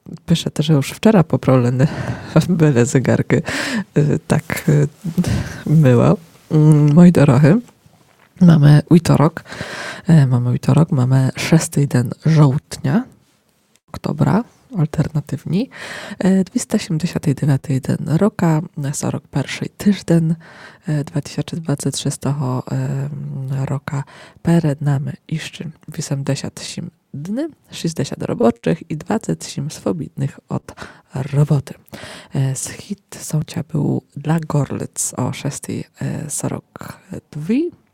Píše to, že už včera popravленé byle zegarky. Tak było. Moi drodzy, mamy újtorok, mamy 6. dzień żołtnia, oktobra, alternatywni, 279 dzień roka, 41 tydzień 2026 roka. Przed nami jeszcze 87 dni, 60 roboczych i 27 swobodnych od roboty. Schід sącia był dla Gorlic o 6:42,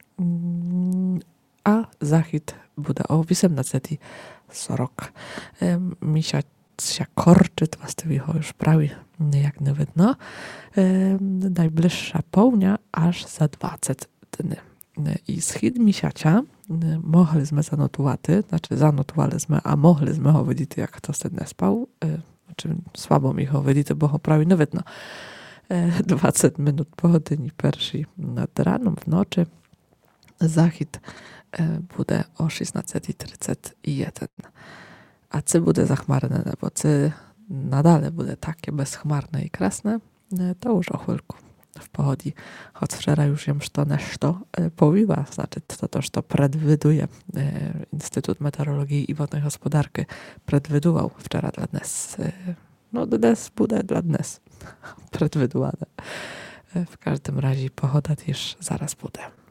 a zachід буде o 18:40. Misia się korczyt, właściwie już prawie jak nie widno. Najbliższa południa aż za 20 dni. I schід місяця mogliśmy zanotować, znaczy zanotowaliśmy, a mogliśmy ho widzieć, jak to wtedy nie spał. Znaczy słabo mi ho widzieć, bo ho prawie nie widno. 20 minut po godzinie pierwszej nad ranem w nocy. Zachід буде o 16:31. A czy będzie zachmarne niebo, czy nadal będzie takie bezchmarne i krasne, to już o chwilku w pochodzi. Choć wczoraj już jem to nešto powiła, znaczy to, co predwyduje Instytut Meteorologii i Wodnej Gospodarki, predwydował wczoraj dla nas. No, dnes będzie dla nas predwydowane. W każdym razie pochoda też zaraz będzie.